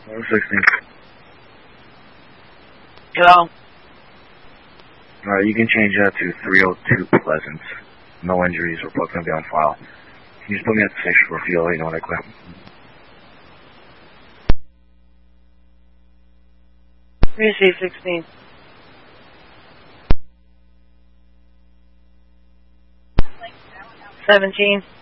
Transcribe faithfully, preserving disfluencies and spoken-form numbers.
one sixteen. Hello? Alright, you can change that to three oh two Pleasant. No injuries, report's gonna be on file. Can you just put me at the station for a few, you know what I quit? Receive sixteen. seventeen.